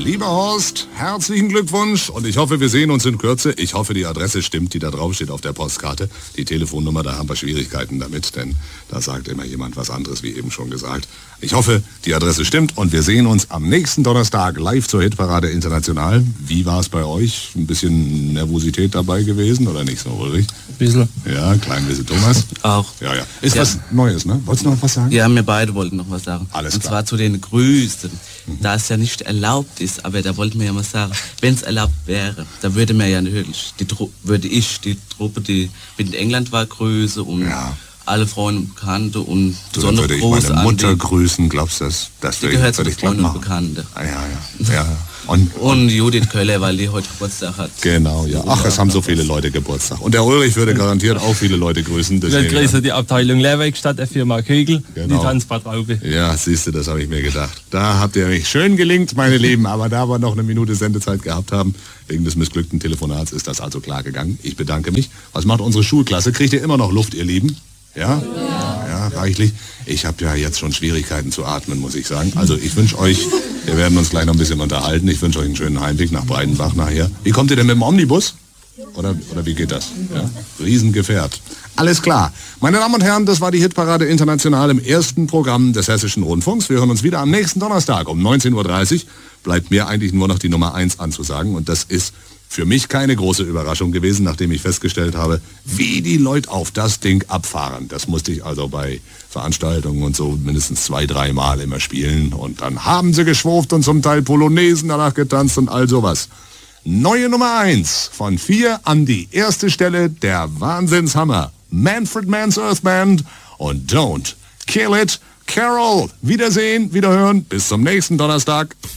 Lieber Horst, herzlichen Glückwunsch und ich hoffe, wir sehen uns in Kürze. Ich hoffe, die Adresse stimmt, die da drauf steht auf der Postkarte. Die Telefonnummer, da haben wir Schwierigkeiten damit, denn da sagt immer jemand was anderes, wie eben schon gesagt. Ich hoffe, die Adresse stimmt und wir sehen uns am nächsten Donnerstag live zur Hitparade International. Wie war es bei euch? Ein bisschen Nervosität dabei gewesen oder nicht so, Ulrich? Ein bisschen. Ja, klein bisschen Thomas. Auch. Ja. Ist ja was Neues, ne? Wolltest du noch was sagen? Ja, wir beide wollten noch was sagen. Alles und klar. zwar zu den Grüßen. Da es ja nicht erlaubt ist, aber da wollten wir ja mal sagen, wenn es erlaubt wäre, da würde man ja natürlich, die Truppe, die in England war, grüßen und alle Freunde und Bekannte und besonders würde ich groß meine Mutter an grüßen, glaubst du das? Das die gehört zu den Freunden und Bekannten. Ja. Und Judith Köller, weil die heute Geburtstag hat. Genau, ja. Ach, es haben so viele Leute Geburtstag. Und der Ulrich würde garantiert auch viele Leute grüßen. Ich grüße die Abteilung Lehrwerkstatt der Firma Kögel, die Tanzbad-Raube. Ja, siehst du, das habe ich mir gedacht. Da habt ihr mich schön gelingt, meine Lieben. Aber da wir noch eine Minute Sendezeit gehabt haben, wegen des missglückten Telefonats, ist das also klar gegangen. Ich bedanke mich. Was macht unsere Schulklasse? Kriegt ihr immer noch Luft, ihr Lieben? Ja, reichlich. Ich habe ja jetzt schon Schwierigkeiten zu atmen, muss ich sagen. Also ich wünsche euch, wir werden uns gleich noch ein bisschen unterhalten. Ich wünsche euch einen schönen Heimweg nach Breidenbach nachher. Wie kommt ihr denn mit dem Omnibus? Oder wie geht das? Ja? Riesengefährt. Alles klar. Meine Damen und Herren, das war die Hitparade International im ersten Programm des Hessischen Rundfunks. Wir hören uns wieder am nächsten Donnerstag um 19.30 Uhr. Bleibt mir eigentlich nur noch die Nummer 1 anzusagen. Und das ist für mich keine große Überraschung gewesen, nachdem ich festgestellt habe, wie die Leute auf das Ding abfahren. Das musste ich also bei Veranstaltungen und so mindestens 2-3 Mal immer spielen. Und dann haben sie geschwurft und zum Teil Polonaisen danach getanzt und all sowas. Neue Nummer 1 von 4 an die erste Stelle, der Wahnsinnshammer. Manfred Mann's Earth Band und Don't Kill It, Carol. Wiedersehen, wiederhören, bis zum nächsten Donnerstag.